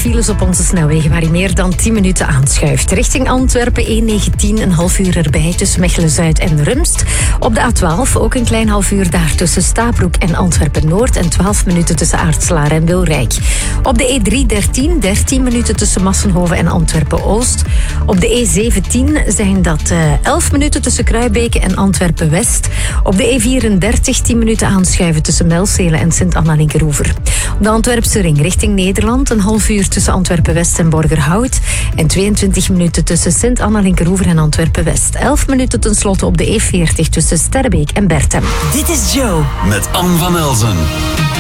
files op onze snelwegen waar je meer dan 10 minuten aanschuift. Richting Antwerpen E19 een half uur erbij tussen Mechelen-Zuid en Rumst. Op de A12 ook een klein half uur daar tussen Stabroek en Antwerpen-Noord en 12 minuten tussen Aartslaar en Wilrijk. Op de E313 13 minuten tussen Massenhoven en Antwerpen-Oost. Op de E17 zijn dat 11 minuten tussen Kruibeke en Antwerpen-West. Op de E34 10 minuten aanschuiven tussen Melcelen en Sint-Anna-Linkeroever. Op de Antwerpse ring richting Nederland een half uur tussen Antwerpen-West en Borgerhout. En 22 minuten tussen Sint-Anna-Linkeroever en Antwerpen-West. 11 minuten tenslotte op de E40 tussen Sterrebeek en Berchem. Dit is Joe. Met Anne van Elzen.